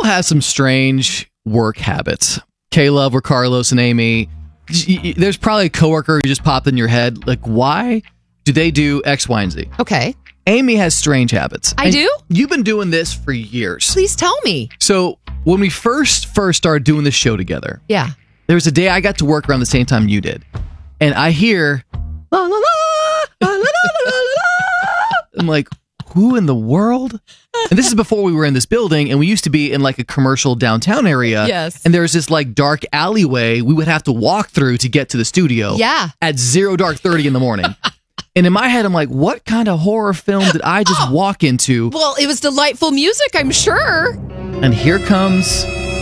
have some strange work habits. Caleb or Carlos and Amy, there's probably a coworker who just popped in your head. Like, why do they do X, Y, and Z? Okay. Amy has strange habits. I do? You've been doing this for years. Please tell me. So when we first started doing this show together, Yeah. there was a day I got to work around the same time you did. And I hear, la, la, la, la, la, la, la, la. I'm like, who in the world? And this is before we were in this building, and we used to be in like a commercial downtown area. Yes. And there's this like dark alleyway we would have to walk through to get to the studio. Yeah. At 0:30 in the morning. And in my head, I'm like, what kind of horror film did I just walk into? Well, it was delightful music, I'm sure. And here comes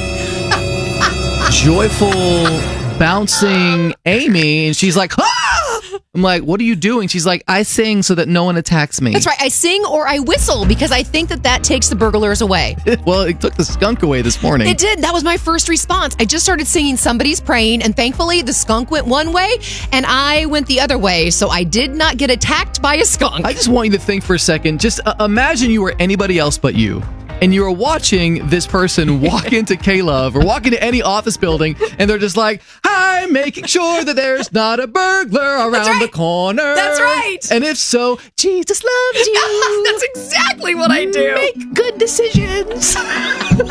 joyful, bouncing Amy, and she's like, ah! I'm like, what are you doing? She's like, I sing so that no one attacks me. That's right. I sing or I whistle because I think that takes the burglars away. Well, it took the skunk away this morning. It did. That was my first response. I just started singing Somebody's Praying, and thankfully the skunk went one way and I went the other way, so I did not get attacked by a skunk. I just want you to think for a second. Just imagine you were anybody else but you. And you were watching this person walk into K-Love or walk into any office building, and they're just like, I'm making sure that there's not a burglar around the corner. That's right. And if so, Jesus loves you. That's exactly what I do. Make good decisions.